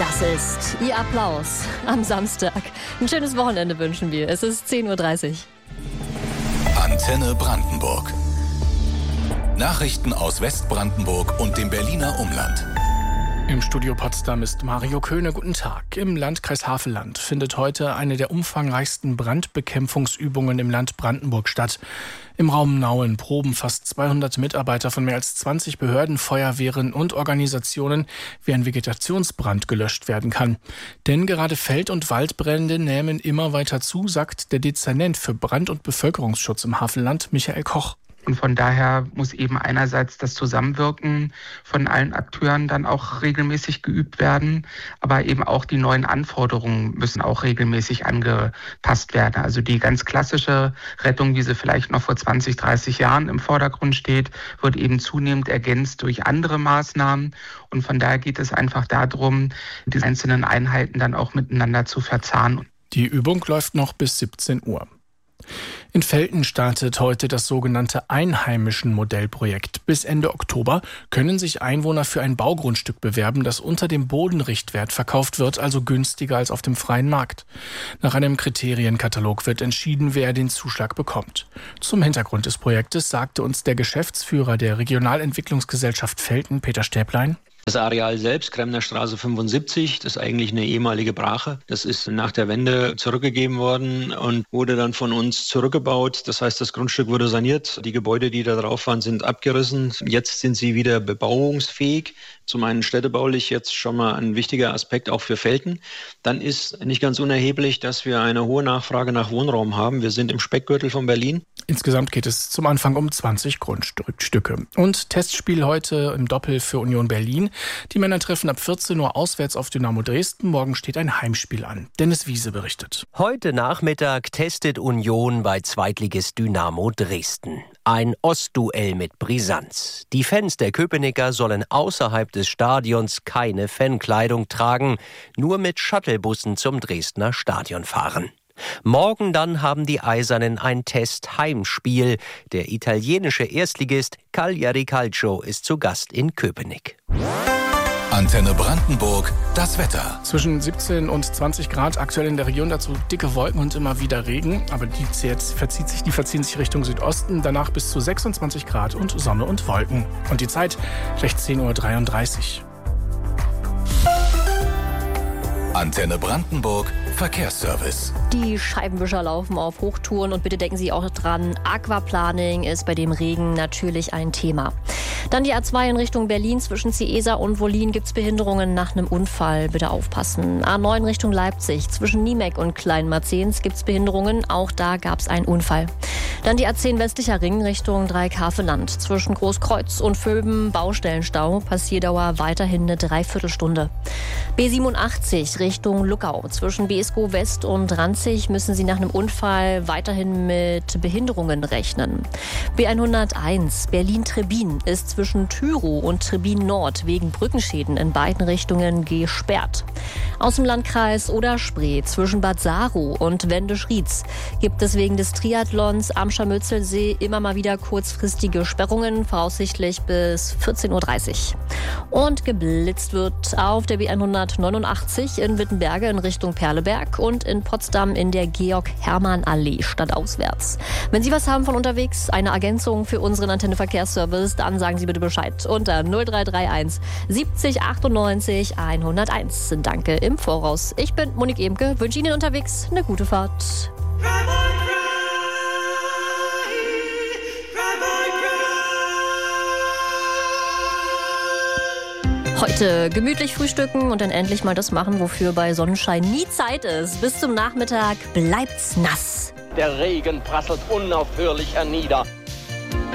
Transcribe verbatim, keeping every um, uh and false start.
Das ist Ihr Applaus am Samstag. Ein schönes Wochenende wünschen wir. Es ist zehn Uhr dreißig. Antenne Brandenburg. Nachrichten aus Westbrandenburg und dem Berliner Umland. Im Studio Potsdam ist Mario Köhne. Guten Tag. Im Landkreis Havelland findet heute eine der umfangreichsten Brandbekämpfungsübungen im Land Brandenburg statt. Im Raum Nauen proben fast zweihundert Mitarbeiter von mehr als zwanzig Behörden, Feuerwehren und Organisationen, wie ein Vegetationsbrand gelöscht werden kann. Denn gerade Feld- und Waldbrände nehmen immer weiter zu, sagt der Dezernent für Brand- und Bevölkerungsschutz im Havelland, Michael Koch. Und von daher muss eben einerseits das Zusammenwirken von allen Akteuren dann auch regelmäßig geübt werden, aber eben auch die neuen Anforderungen müssen auch regelmäßig angepasst werden. Also die ganz klassische Rettung, wie sie vielleicht noch vor zwanzig, dreißig Jahren im Vordergrund steht, wird eben zunehmend ergänzt durch andere Maßnahmen. Und von daher geht es einfach darum, die einzelnen Einheiten dann auch miteinander zu verzahnen. Die Übung läuft noch bis siebzehn Uhr. In Velten startet heute das sogenannte Einheimischen-Modellprojekt. Bis Ende Oktober können sich Einwohner für ein Baugrundstück bewerben, das unter dem Bodenrichtwert verkauft wird, also günstiger als auf dem freien Markt. Nach einem Kriterienkatalog wird entschieden, wer den Zuschlag bekommt. Zum Hintergrund des Projektes sagte uns der Geschäftsführer der Regionalentwicklungsgesellschaft Velten, Peter Stäblein. Das Areal selbst, Kremner Straße fünfundsiebzig, das ist eigentlich eine ehemalige Brache. Das ist nach der Wende zurückgegeben worden und wurde dann von uns zurückgebaut. Das heißt, das Grundstück wurde saniert. Die Gebäude, die da drauf waren, sind abgerissen. Jetzt sind sie wieder bebauungsfähig. Zum einen städtebaulich jetzt schon mal ein wichtiger Aspekt auch für Velten. Dann ist nicht ganz unerheblich, dass wir eine hohe Nachfrage nach Wohnraum haben. Wir sind im Speckgürtel von Berlin. Insgesamt geht es zum Anfang um zwanzig Grundstücke. Und Testspiel heute im Doppel für Union Berlin. Die Männer treffen ab vierzehn Uhr auswärts auf Dynamo Dresden. Morgen steht ein Heimspiel an. Dennis Wiese berichtet. Heute Nachmittag testet Union bei Zweitligist Dynamo Dresden. Ein Ostduell mit Brisanz. Die Fans der Köpenicker sollen außerhalb des Stadions keine Fankleidung tragen, nur mit Shuttlebussen zum Dresdner Stadion fahren. Morgen dann haben die Eisernen ein Test-Heimspiel. Der italienische Erstligist Cagliari Calcio ist zu Gast in Köpenick. Antenne Brandenburg, das Wetter. Zwischen siebzehn und zwanzig Grad aktuell in der Region, dazu dicke Wolken und immer wieder Regen. Aber die, jetzt verzieht sich, die verziehen sich Richtung Südosten. Danach bis zu sechsundzwanzig Grad und Sonne und Wolken. Und die Zeit sechzehn Uhr dreiunddreißig. Antenne Brandenburg, Verkehrsservice. Die Scheibenwischer laufen auf Hochtouren und bitte denken Sie auch dran, Aquaplaning ist bei dem Regen natürlich ein Thema. Dann die A zwei in Richtung Berlin zwischen Ciesa und Wollin gibt es Behinderungen nach einem Unfall. Bitte aufpassen. A neun Richtung Leipzig zwischen Niemek und Kleinmarzens gibt es Behinderungen. Auch da gab es einen Unfall. Dann die A zehn westlicher Ring Richtung Dreieckhaveland zwischen Großkreuz und Vöben Baustellenstau. Passierdauer weiterhin eine Dreiviertelstunde. B siebenundachtzig Richtung Luckau zwischen Beeskow West und Ranzig müssen Sie nach einem Unfall weiterhin mit Behinderungen rechnen. B hunderteins Berlin-Trebin ist zwischen Tyrow und Trebin Nord wegen Brückenschäden in beiden Richtungen gesperrt. Aus dem Landkreis Oder-Spree zwischen Bad Saro und Wendisch-Rietz gibt es wegen des Triathlons am Scharmützelsee immer mal wieder kurzfristige Sperrungen, voraussichtlich bis vierzehn Uhr dreißig. Und geblitzt wird auf der B hundertneunundachtzig in Wittenberge in Richtung Perleberg und in Potsdam in der Georg-Hermann-Allee stadtauswärts. Wenn Sie was haben von unterwegs, eine Ergänzung für unseren Antenne-Verkehrsservice, dann sagen Sie bitte Bescheid unter null drei drei eins siebzig achtundneunzig hunderteins. Danke im Voraus. Ich bin Monique Emke, wünsche Ihnen unterwegs eine gute Fahrt. Heute gemütlich frühstücken und dann endlich mal das machen, wofür bei Sonnenschein nie Zeit ist. Bis zum Nachmittag bleibt's nass. Der Regen prasselt unaufhörlich hernieder.